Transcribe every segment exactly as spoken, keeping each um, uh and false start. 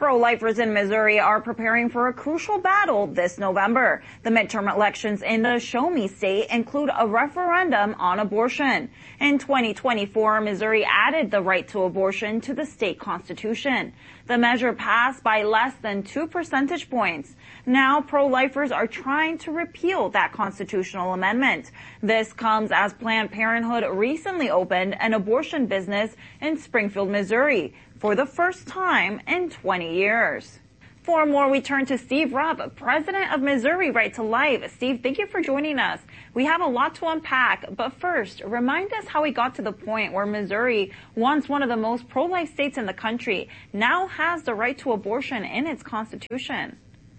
Pro-lifers in Missouri are preparing for a crucial battle this November. The midterm elections in the Show Me state include a referendum on abortion. In twenty twenty-four, Missouri added the right to abortion to the state constitution. The measure passed by less than two percentage points. Now, pro-lifers are trying to repeal that constitutional amendment. This comes as Planned Parenthood recently opened an abortion business in Springfield, Missouri, for the first time in twenty years. For more, we turn to Steve Rupp, president of Missouri Right to Life. Steve, thank you for joining us. We have a lot to unpack, but first, remind us how we got to the point where Missouri, once one of the most pro-life states in the country, now has the right to abortion in its constitution.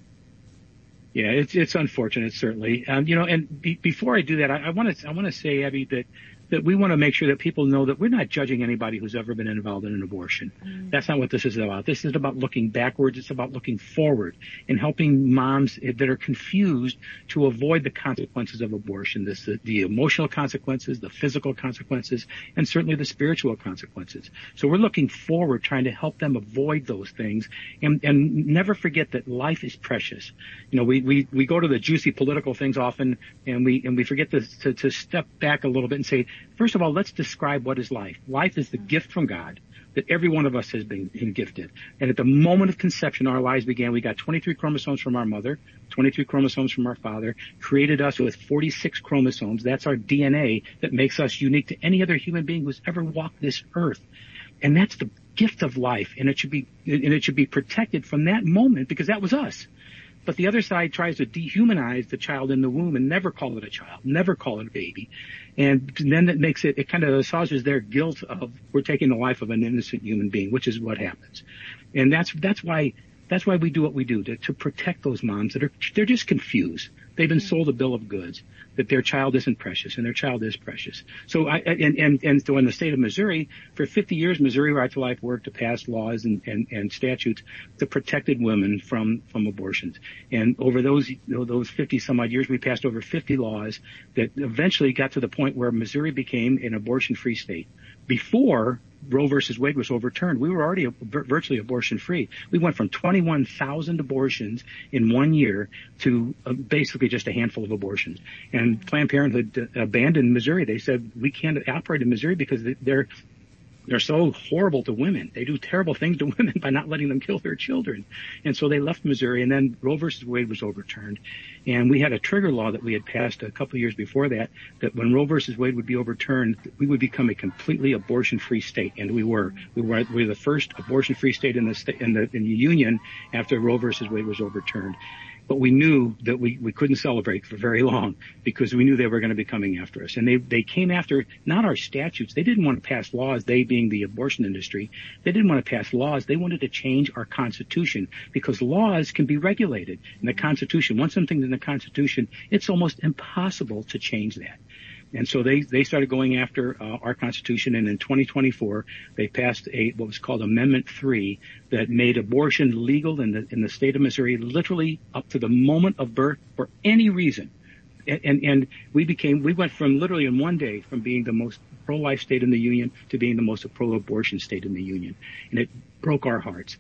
Yeah, it's it's unfortunate, certainly. Um, you know, and be, before I do that, I want to I want to say, Abby, that that we want to make sure that people know that we're not judging anybody who's ever been involved in an abortion. Mm. That's not what this is about. This is about looking backwards. It's about looking forward and helping moms that are confused to avoid the consequences of abortion. This, the, the emotional consequences, the physical consequences, and certainly the spiritual consequences. So we're looking forward, trying to help them avoid those things, and, and never forget that life is precious. You know, we, we, we go to the juicy political things often, and we, and we forget to, to, to step back a little bit and say, first of all, let's describe what is life. Life is the gift from God that every one of us has been, been gifted. And at the moment of conception, our lives began. We got twenty-three chromosomes from our mother, twenty-three chromosomes from our father, created us with forty-six chromosomes. That's our D N A that makes us unique to any other human being who's ever walked this earth. And that's the gift of life. And it should be, and it should be protected from that moment because that was us. But the other side tries to dehumanize the child in the womb and never call it a child, never call it a baby. And then it makes it, it kind of assuages their guilt of we're taking the life of an innocent human being, which is what happens. And that's, that's why, that's why we do what we do, to, to protect those moms that are, they're just confused. They've been sold a bill of goods that their child isn't precious, and their child is precious. So I, and, and, and so in the state of Missouri, for fifty years, Missouri Right to Life worked to pass laws and, and, and statutes that protected women from, from abortions. And over those, you know, those fifty some odd years, we passed over fifty laws that eventually got to the point where Missouri became an abortion-free state. Before Roe versus Wade was overturned, we were already virtually abortion-free. We went from twenty-one thousand abortions in one year to uh, basically just a handful of abortions. And Planned Parenthood uh, abandoned Missouri. They said, we can't operate in Missouri because they're They're so horrible to women. They do terrible things to women by not letting them kill their children. And so they left Missouri, and then Roe versus Wade was overturned. And we had a trigger law that we had passed a couple of years before that, that when Roe versus Wade would be overturned, we would become a completely abortion-free state. And we were. We were, we were the first abortion-free state in the, sta- in the, in the union after Roe versus Wade was overturned. But we knew that we, we couldn't celebrate for very long because we knew they were going to be coming after us. And they, they came after not our statutes. They didn't want to pass laws, they being the abortion industry. They didn't want to pass laws. They wanted to change our Constitution because laws can be regulated. In the Constitution, once something's in the Constitution, it's almost impossible to change that. And so they, they started going after uh, our Constitution, and in twenty twenty-four, they passed a, what was called Amendment three that made abortion legal in the, in the state of Missouri literally up to the moment of birth for any reason. And, and, and we became, we went from literally in one day from being the most pro-life state in the union to being the most pro-abortion state in the union. And it broke our hearts.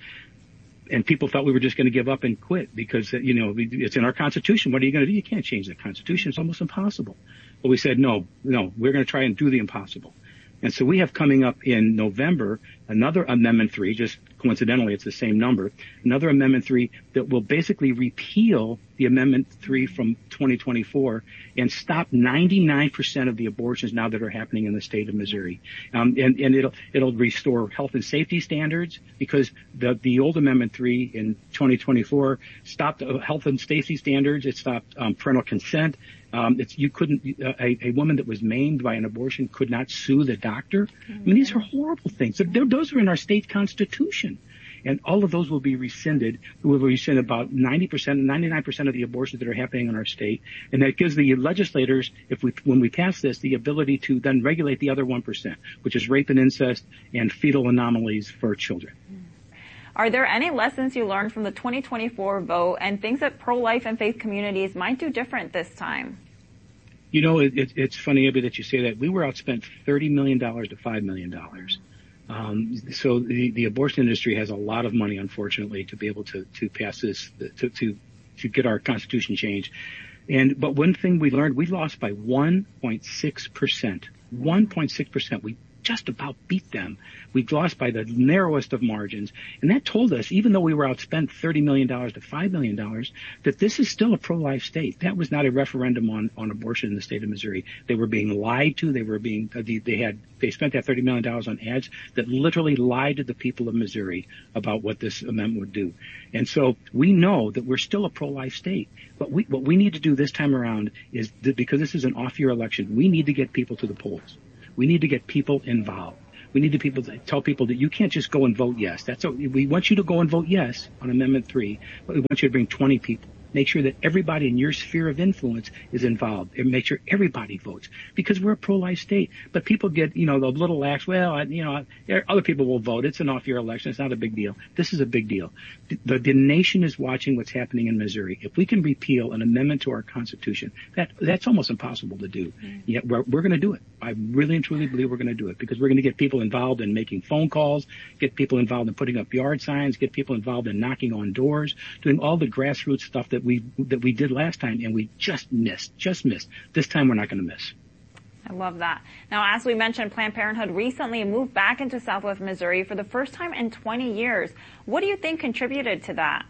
And people thought we were just going to give up and quit because, you know, it's in our Constitution. What are you going to do? You can't change the Constitution. It's almost impossible. But we said, no, no, we're going to try and do the impossible. And so we have coming up in November another Amendment three, just coincidentally it's the same number, another Amendment three that will basically repeal the Amendment three from twenty twenty-four and stop ninety-nine percent of the abortions now that are happening in the state of Missouri. Um, and, and it'll, it'll restore health and safety standards because the, the old Amendment three in twenty twenty-four stopped uh, health and safety standards. It stopped um, parental consent. Um, it's, you couldn't, uh, a, a woman that was maimed by an abortion could not sue the doctor. Mm-hmm. I mean, these are horrible things. They're, those are in our state constitution. And all of those will be rescinded. We will rescind about ninety percent, ninety-nine percent of the abortions that are happening in our state. And that gives the legislators, if we, when we pass this, the ability to then regulate the other one percent, which is rape and incest and fetal anomalies for children. Are there any lessons you learned from the twenty twenty-four vote and things that pro-life and faith communities might do different this time? You know, it, it, it's funny, Abby, that you say that. We were outspent thirty million dollars to five million dollars. Um, so the, the abortion industry has a lot of money, unfortunately, to be able to, to pass this, to, to, to get our Constitution changed. And, but one thing we learned, we lost by one point six percent. one point six percent. We just about beat them. We lost by the narrowest of margins. And that told us, even though we were outspent thirty million dollars to five million dollars, that this is still a pro-life state. That was not a referendum on, on abortion in the state of Missouri. They were being lied to. They were being, they had, they spent that thirty million dollars on ads that literally lied to the people of Missouri about what this amendment would do. And so we know that we're still a pro-life state. But we, what we need to do this time around is, that because this is an off-year election, we need to get people to the polls. We need to get people involved. We need to people to tell people that you can't just go and vote yes. That's a, we want you to go and vote yes on Amendment three, but we want you to bring twenty people. Make sure that everybody in your sphere of influence is involved, and make sure everybody votes, because we're a pro-life state. But people get, you know, the little lax, well, I, you know, other people will vote. It's an off-year election. It's not a big deal. This is a big deal. The, the nation is watching what's happening in Missouri. If we can repeal an amendment to our Constitution, that that's almost impossible to do. Mm-hmm. Yet we're, we're going to do it. I really and truly believe we're going to do it, because we're going to get people involved in making phone calls, get people involved in putting up yard signs, get people involved in knocking on doors, doing all the grassroots stuff that we that we did last time, and we just missed, just missed. This time we're not going to miss. I love that. Now, as we mentioned, Planned Parenthood recently moved back into Southwest Missouri for the first time in twenty years. What do you think contributed to that?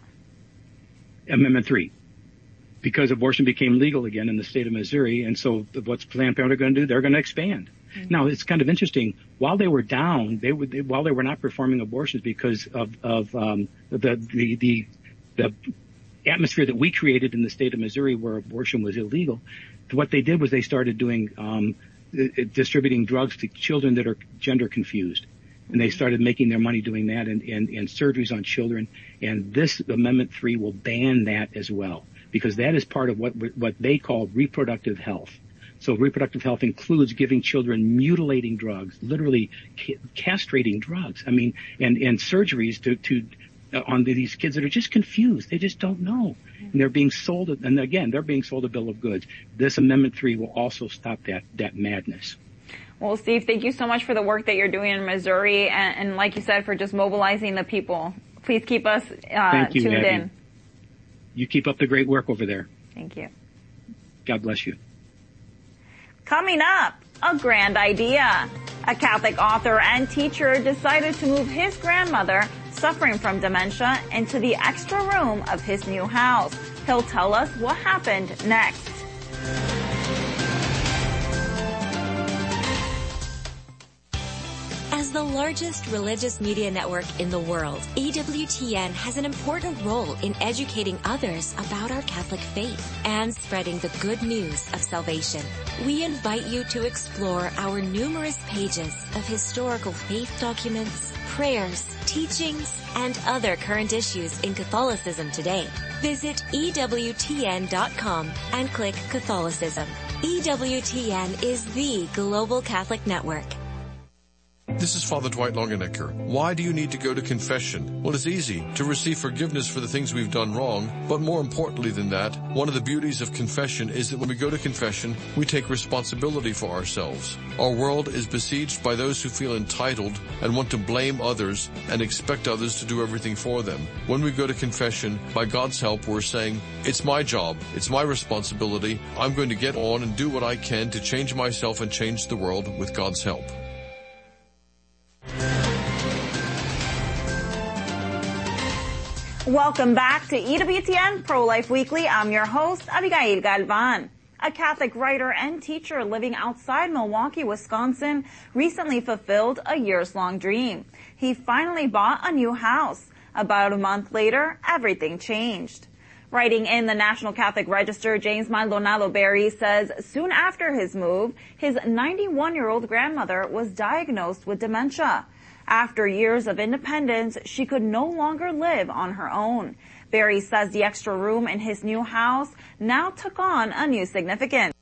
Amendment three. Because abortion became legal again in the state of Missouri, and so what's Planned Parenthood going to do? They're going to expand. Mm-hmm. Now, it's kind of interesting. While they were down, they would, they, while they were not performing abortions because of, of um, the, the, the, the atmosphere that we created in the state of Missouri where abortion was illegal, what they did was they started doing um distributing drugs to children that are gender confused. And they started making their money doing that, and, and, and surgeries on children. And this Amendment three will ban that as well, because that is part of what what they call reproductive health. So reproductive health includes giving children mutilating drugs, literally ca- castrating drugs. I mean, and, and surgeries to, to on these kids that are just confused. They just don't know. And they're being sold, and again, they're being sold a bill of goods. This Amendment three will also stop that, that madness. Well, Steve, thank you so much for the work that you're doing in Missouri, and, and like you said, for just mobilizing the people. Please keep us uh, thank you, tuned Abby. in. You keep up the great work over there. Thank you. God bless you. Coming up, a grand idea. A Catholic author and teacher decided to move his grandmother, suffering from dementia, into the extra room of his new house. He'll tell us what happened next. As the largest religious media network in the world, E W T N has an important role in educating others about our Catholic faith and spreading the good news of salvation. We invite you to explore our numerous pages of historical faith documents, prayers, teachings, and other current issues in Catholicism today. Visit E W T N dot com and click Catholicism. E W T N is the global Catholic network. This is Father Dwight Longenecker. Why do you need to go to confession? Well, it's easy to receive forgiveness for the things we've done wrong, but more importantly than that, one of the beauties of confession is that when we go to confession, we take responsibility for ourselves. Our world is besieged by those who feel entitled and want to blame others and expect others to do everything for them. When we go to confession, by God's help, we're saying, it's my job, it's my responsibility, I'm going to get on and do what I can to change myself and change the world with God's help. Welcome back to E W T N Pro-Life Weekly. I'm your host, Abigail Galvan. A Catholic writer and teacher living outside Milwaukee, Wisconsin, recently fulfilled a years-long dream. He finally bought a new house. About a month later, everything changed. Writing in the National Catholic Register, James Maldonado Berry says soon after his move, his ninety-one-year-old grandmother was diagnosed with dementia. After years of independence, she could no longer live on her own. Berry says the extra room in his new house now took on a new significance.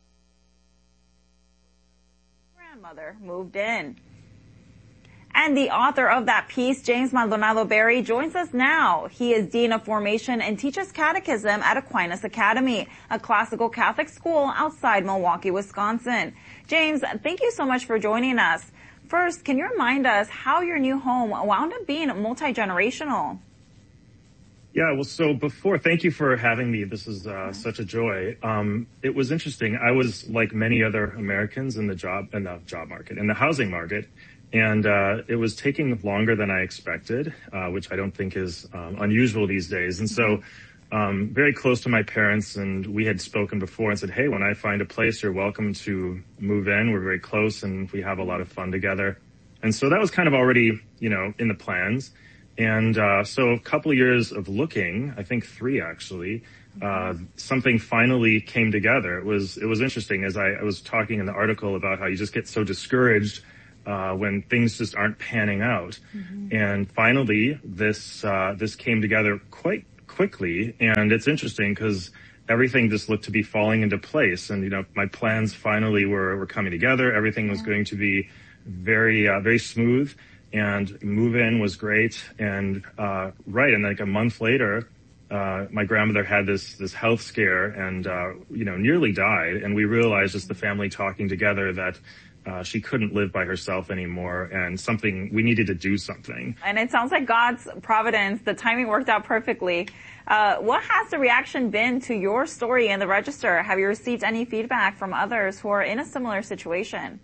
Grandmother moved in. And the author of that piece, James Maldonado Berry, joins us now. He is Dean of Formation and teaches catechism at Aquinas Academy, a classical Catholic school outside Milwaukee, Wisconsin. James, thank you so much for joining us. First, can you remind us how your new home wound up being multi-generational? Yeah, well, so before, thank you for having me. This is uh, such a joy. Um, it was interesting. I was like many other Americans in the job, in the job market, in the housing market, and uh, it was taking longer than I expected, uh, which I don't think is um, unusual these days. And so, um, very close to my parents, and we had spoken before and said, hey, when I find a place, you're welcome to move in. We're very close, and we have a lot of fun together. And so that was kind of already, you know, in the plans. And uh, so a couple of years of looking, I think three actually, uh, something finally came together. It was it was interesting as I, I was talking in the article about how you just get so discouraged uh, when things just aren't panning out. Mm-hmm. And finally, this uh, this came together quite quickly. And it's interesting because everything just looked to be falling into place. And, you know, my plans finally were, were coming together. Everything was going to be very, uh, very smooth. And move-in was great. And, uh, right. And like a month later, uh, my grandmother had this, this health scare and, uh, you know, nearly died. And we realized as the family talking together that, uh, she couldn't live by herself anymore and something, we needed to do something. And it sounds like God's providence, the timing worked out perfectly. Uh, what has the reaction been to your story in the Register? Have you received any feedback from others who are in a similar situation?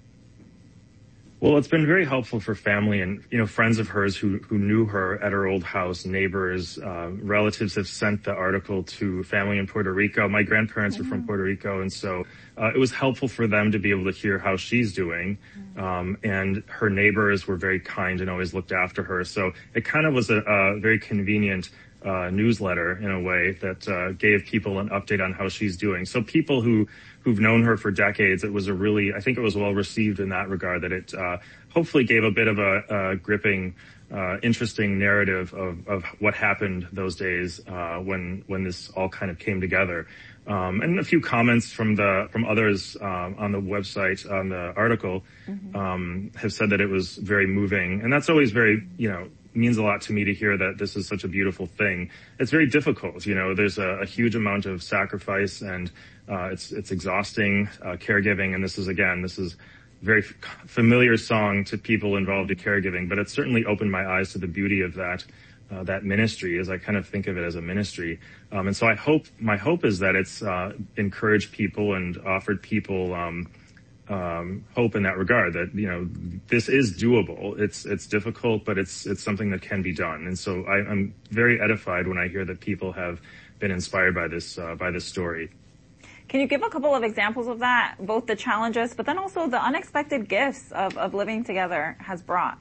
Well, it's been very helpful for family and, you know, friends of hers who, who knew her at her old house, neighbors, uh, relatives have sent the article to family in Puerto Rico. My grandparents mm-hmm. are from Puerto Rico, and so uh, it was helpful for them to be able to hear how she's doing. Mm-hmm. Um, and her neighbors were very kind and always looked after her. So it kind of was a, a very convenient uh, newsletter in a way that uh, gave people an update on how she's doing. So people who who've known her for decades, it was a really, I think it was well received in that regard, that it uh, hopefully gave a bit of a, a gripping, uh, interesting narrative of, of what happened those days uh, when when this all kind of came together. Um, and a few comments from the from others um, on the website, on the article, mm-hmm. um, have said that it was very moving. And that's always very, you know, means a lot to me to hear that this is such a beautiful thing. It's very difficult, you know, there's a, a huge amount of sacrifice and uh, it's, it's exhausting, uh, caregiving. And this is, again, this is a very f- familiar song to people involved in caregiving, but it certainly opened my eyes to the beauty of that, uh, that ministry as I kind of think of it as a ministry. Um, and so I hope, my hope is that it's, uh, encouraged people and offered people, um, Um, hope in that regard that, you know, this is doable. It's, it's difficult, but it's, it's something that can be done. And so I, I'm very edified when I hear that people have been inspired by this, uh, by this story. Can you give a couple of examples of that? Both the challenges, but then also the unexpected gifts of, of living together has brought.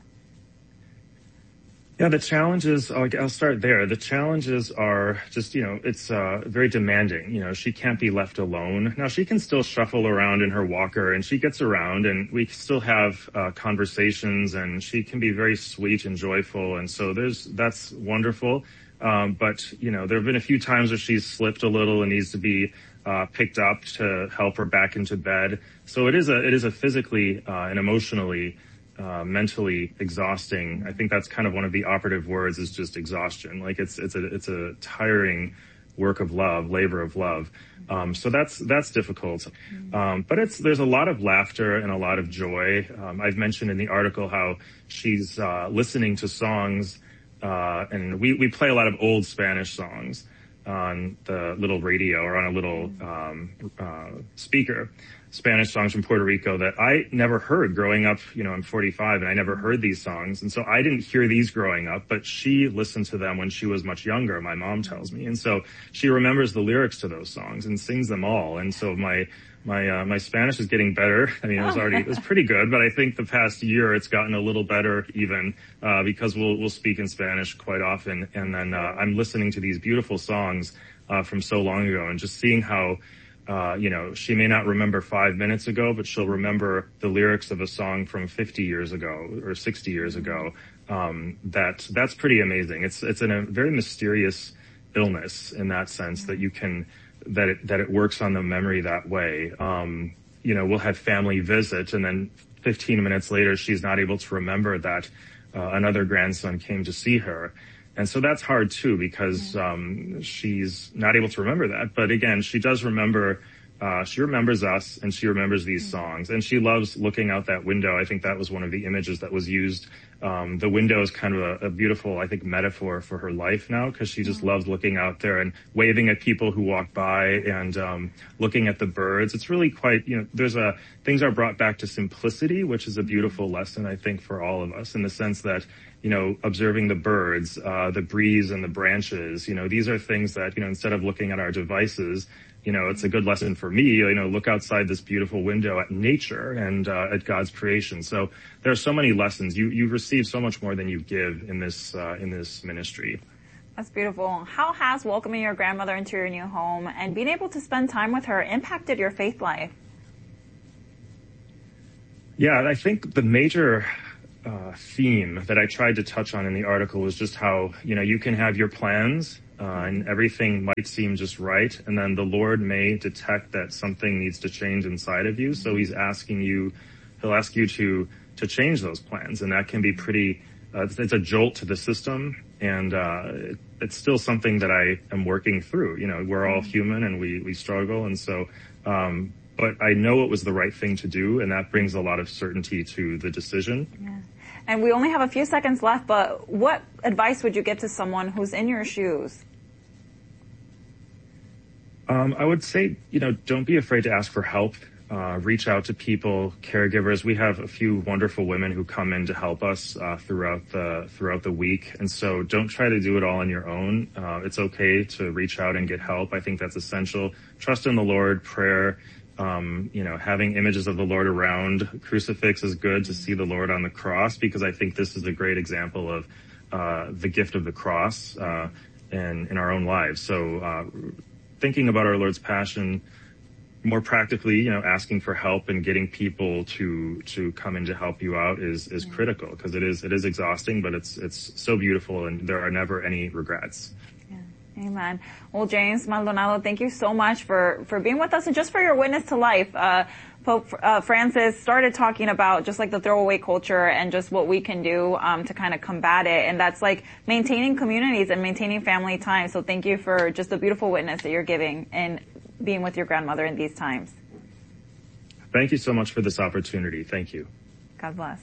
Yeah, the challenges, I'll start there. The challenges are just, you know, it's uh very demanding. You know, she can't be left alone. Now, she can still shuffle around in her walker, and she gets around, and we still have uh conversations, and she can be very sweet and joyful, and so there's, that's wonderful. Um But, you know, there have been a few times where she's slipped a little and needs to be uh picked up to help her back into bed. So it is a, it is a physically uh and emotionally Uh, mentally exhausting. I think that's kind of one of the operative words, is just exhaustion. Like it's, it's a, it's a tiring work of love, labor of love. Um, so that's, that's difficult. Um, but it's, there's a lot of laughter and a lot of joy. Um, I've mentioned in the article how she's, uh, listening to songs, uh, and we, we play a lot of old Spanish songs on the little radio or on a little, um, uh, speaker. Spanish songs from Puerto Rico that I never heard growing up. You know, I'm forty-five and I never heard these songs. And so I didn't hear these growing up, but she listened to them when she was much younger, my mom tells me. And so she remembers the lyrics to those songs and sings them all. And so my, my, uh, my Spanish is getting better. I mean, it was already, it was pretty good, but I think the past year it's gotten a little better even, uh, because we'll, we'll speak in Spanish quite often. And then, uh, I'm listening to these beautiful songs, uh, from so long ago and just seeing how, Uh, you know, she may not remember five minutes ago, but she'll remember the lyrics of a song from fifty years ago or sixty years ago. Um, that, that's pretty amazing. It's, it's in a very mysterious illness in that sense that you can, that it, that it works on the memory that way. Um, you know, we'll have family visit and then fifteen minutes later, she's not able to remember that, uh, another grandson came to see her. And so that's hard too, because, um, she's not able to remember that. But again, she does remember Uh, she remembers us and she remembers these songs and she loves looking out that window. I think that was one of the images that was used. Um, the window is kind of a, a beautiful, I think, metaphor for her life now because she just loves looking out there and waving at people who walk by and, um, looking at the birds. It's really quite, you know, there's a, things are brought back to simplicity, which is a beautiful lesson, I think, for all of us in the sense that, you know, observing the birds, uh, the breeze and the branches, you know, these are things that, you know, instead of looking at our devices, you know, it's a good lesson for me, you know, look outside this beautiful window at nature and, uh, at God's creation. So there are so many lessons. You, you receive so much more than you give in this, uh, in this ministry. That's beautiful. How has welcoming your grandmother into your new home and being able to spend time with her impacted your faith life? Yeah, I think the major, uh, theme that I tried to touch on in the article was just how, you know, you can have your plans, Uh, and everything might seem just right. And then the Lord may detect that something needs to change inside of you. So he's asking you, he'll ask you to, to change those plans. And that can be pretty, uh, it's, it's a jolt to the system. And, uh, it, it's still something that I am working through. You know, we're all human and we, we struggle. And so, um, but I know it was the right thing to do. And that brings a lot of certainty to the decision. Yeah. And we only have a few seconds left, but what advice would you give to someone who's in your shoes? Um, I would say, you know, don't be afraid to ask for help. Uh, reach out to people, caregivers. We have a few wonderful women who come in to help us, uh, throughout the, throughout the week. And so don't try to do it all on your own. Uh, it's okay to reach out and get help. I think that's essential. Trust in the Lord, prayer, um, you know, having images of the Lord around. Crucifix is good to see the Lord on the cross because I think this is a great example of, uh, the gift of the cross, uh, in, in our own lives. So, uh, thinking about our Lord's passion more practically, you know, asking for help and getting people to, to come in to help you out is, is yeah. critical because it is, it is exhausting, but it's, it's so beautiful and there are never any regrets. Yeah. Amen. Well, James Maldonado, thank you so much for, for being with us and just for your witness to life. Uh, Pope uh, Francis started talking about just like the throwaway culture and just what we can do um, to kind of combat it. And that's like maintaining communities and maintaining family time. So thank you for just the beautiful witness that you're giving and being with your grandmother in these times. Thank you so much for this opportunity. Thank you. God bless.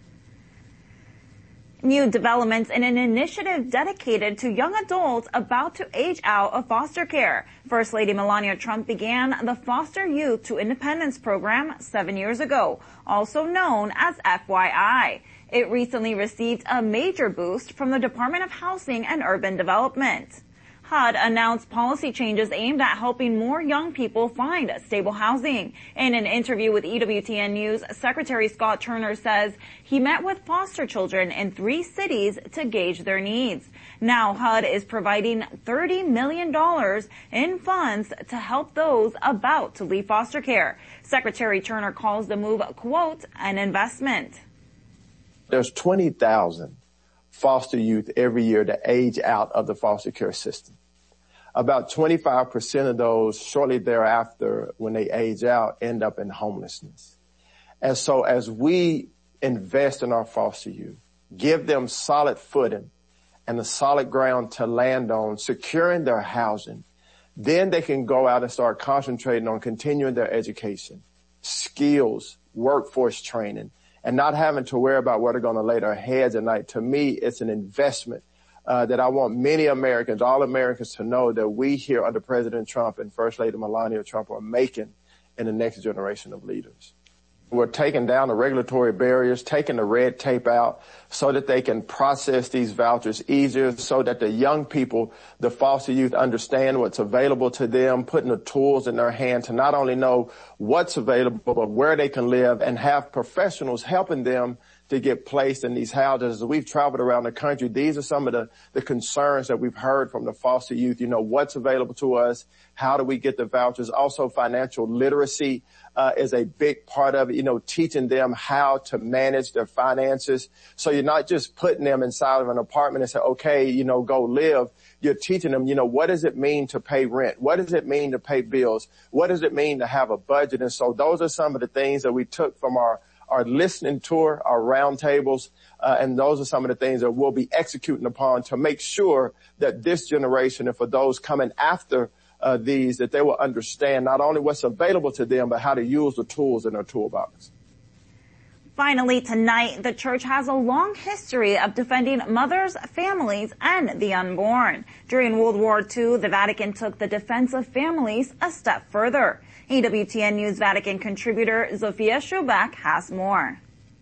New developments in an initiative dedicated to young adults about to age out of foster care. First Lady Melania Trump began the Foster Youth to Independence program seven years ago, also known as F Y I. It recently received a major boost from the Department of Housing and Urban Development. H U D announced policy changes aimed at helping more young people find stable housing. In an interview with E W T N News, Secretary Scott Turner says he met with foster children in three cities to gauge their needs. Now H U D is providing thirty million dollars in funds to help those about to leave foster care. Secretary Turner calls the move, quote, an investment. There's twenty thousand foster youth every year that age out of the foster care system. About twenty-five percent of those shortly thereafter, when they age out, end up in homelessness. And so as we invest in our foster youth, give them solid footing and a solid ground to land on, securing their housing, then they can go out and start concentrating on continuing their education, skills, workforce training, and not having to worry about where they're going to lay their heads at night. To me, it's an investment uh, that I want many Americans, all Americans, to know that we here under President Trump and First Lady Melania Trump are making in the next generation of leaders. We're taking down the regulatory barriers, taking the red tape out so that they can process these vouchers easier, so that the young people, the foster youth, understand what's available to them, putting the tools in their hand to not only know what's available, but where they can live, and have professionals helping them to get placed in these houses. As we've traveled around the country, these are some of the, the concerns that we've heard from the foster youth. You know, what's available to us? How do we get the vouchers? Also, financial literacy uh, is a big part of it, you know, teaching them how to manage their finances. So you're not just putting them inside of an apartment and say, okay, you know, go live. You're teaching them, you know, what does it mean to pay rent? What does it mean to pay bills? What does it mean to have a budget? And so those are some of the things that we took from our our listening tour, our roundtables, uh, and those are some of the things that we'll be executing upon to make sure that this generation, and for those coming after uh, these, that they will understand not only what's available to them, but how to use the tools in their toolbox. Finally, tonight, the church has a long history of defending mothers, families, and the unborn. During World War Two, the Vatican took the defense of families a step further. E W T N News Vatican contributor Zofia Schubach has more.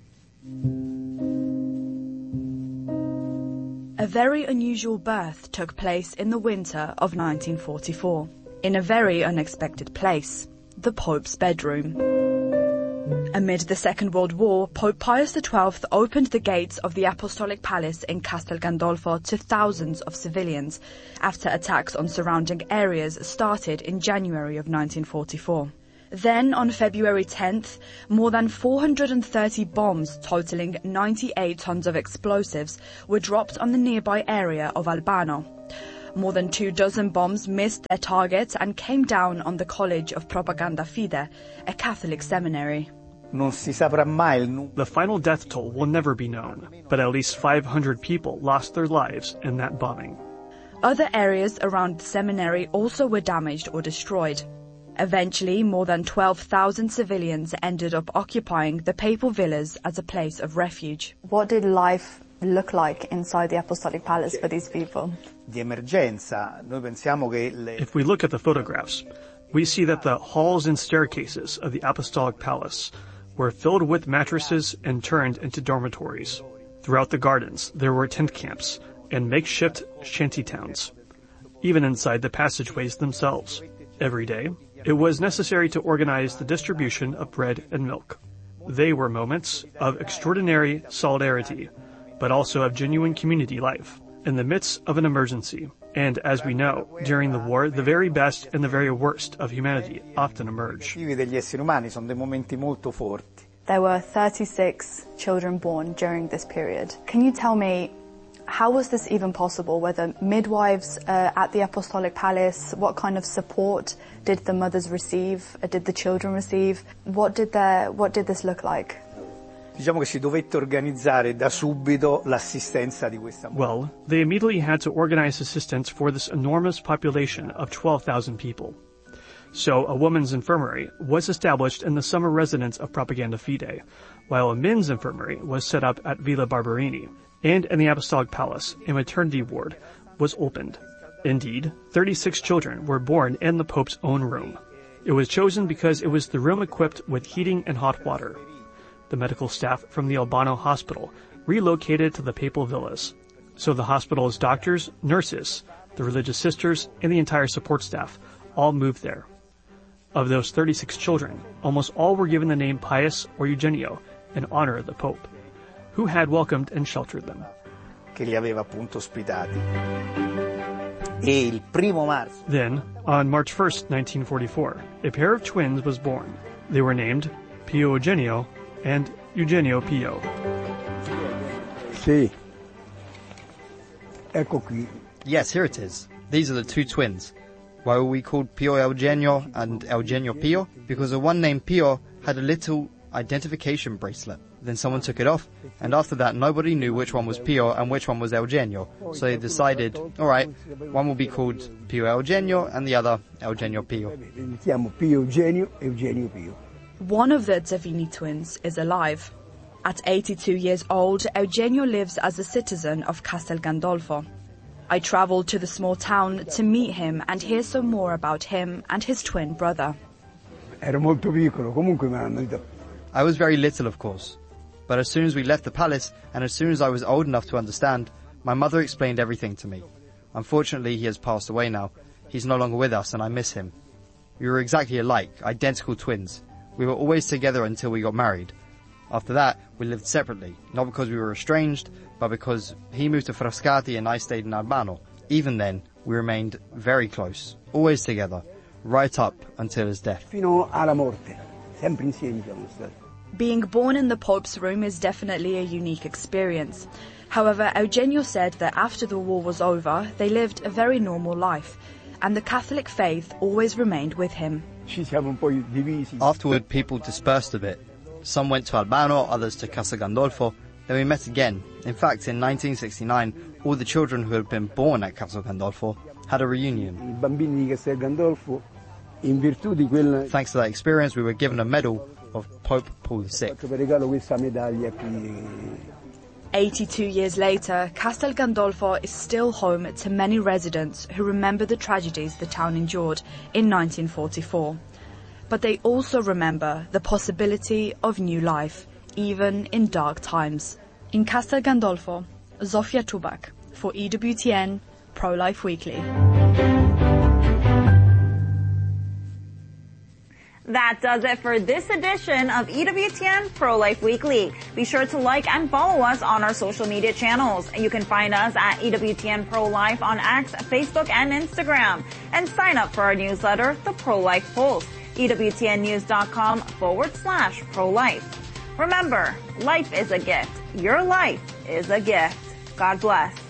A very unusual birth took place in the winter of nineteen forty-four, in a very unexpected place, the Pope's bedroom. Amid the Second World War, Pope Pius the twelfth opened the gates of the Apostolic Palace in Castel Gandolfo to thousands of civilians after attacks on surrounding areas started in January of nineteen forty-four. Then, on February tenth, more than four hundred thirty bombs totaling ninety-eight tons of explosives were dropped on the nearby area of Albano. More than two dozen bombs missed their target and came down on the College of Propaganda Fide, a Catholic seminary. The final death toll will never be known, but at least five hundred people lost their lives in that bombing. Other areas around the seminary also were damaged or destroyed. Eventually, more than twelve thousand civilians ended up occupying the papal villas as a place of refuge. What did life look like inside the Apostolic Palace for these people? If we look at the photographs, we see that the halls and staircases of the Apostolic Palace were filled with mattresses and turned into dormitories. Throughout the gardens, there were tent camps and makeshift shantytowns, even inside the passageways themselves. Every day, it was necessary to organize the distribution of bread and milk. They were moments of extraordinary solidarity, but also of genuine community life in the midst of an emergency. And as we know, during the war, the very best and the very worst of humanity often emerge. There were thirty-six children born during this period. Can you tell me, how was this even possible? Were there midwives uh, at the Apostolic Palace? What kind of support did the mothers receive? Uh, did the children receive? What did their, what did this look like? Well, they immediately had to organize assistance for this enormous population of twelve thousand people. So a woman's infirmary was established in the summer residence of Propaganda Fide, while a men's infirmary was set up at Villa Barberini. And in the Apostolic Palace, a maternity ward was opened. Indeed, thirty-six children were born in the Pope's own room. It was chosen because it was the room equipped with heating and hot water. The medical staff from the Albano hospital relocated to the papal villas. So the hospital's doctors, nurses, the religious sisters, and the entire support staff all moved there. Of those thirty-six children, almost all were given the name Pius or Eugenio in honor of the Pope, who had welcomed and sheltered them. Then, on March first, nineteen forty-four, a pair of twins was born. They were named Pio Eugenio and Eugenio Pio. Sì. Ecco qui. Yes, here it is. These are the two twins. Why were we called Pio Eugenio and Eugenio Pio? Because the one named Pio had a little identification bracelet. Then someone took it off, and after that nobody knew which one was Pio and which one was Eugenio. So they decided, alright, one will be called Pio Eugenio and the other Eugenio Pio. One of the Zavini twins is alive. At eighty-two years old, Eugenio lives as a citizen of Castel Gandolfo. I traveled to the small town to meet him and hear some more about him and his twin brother. I was very little, of course. But as soon as we left the palace, and as soon as I was old enough to understand, my mother explained everything to me. Unfortunately, he has passed away now. He's no longer with us, and I miss him. We were exactly alike, identical twins. We were always together until we got married. After that, we lived separately, not because we were estranged, but because he moved to Frascati and I stayed in Albano. Even then, we remained very close, always together, right up until his death. Fino alla morte, sempre insieme siamo stati. Being born in the Pope's room is definitely a unique experience. However, Eugenio said that after the war was over, they lived a very normal life, and the Catholic faith always remained with him. Afterward, people dispersed a bit. Some went to Albano, others to Castel Gandolfo, Then we met again. In fact, in nineteen sixty-nine, all the children who had been born at Castel Gandolfo had a reunion. Thanks to that experience, we were given a medal of Pope Paul the Sixth. eighty-two years later, Castel Gandolfo is still home to many residents who remember the tragedies the town endured in nineteen forty-four. But they also remember the possibility of new life, even in dark times. In Castel Gandolfo, Zofia Tubak for E W T N Pro-Life Weekly. That does it for this edition of E W T N Pro-Life Weekly. Be sure to like and follow us on our social media channels. You can find us at E W T N Pro-Life on X, Facebook, and Instagram. And sign up for our newsletter, The Pro-Life Pulse, EWTNnews.com forward slash pro-life. Remember, life is a gift. Your life is a gift. God bless.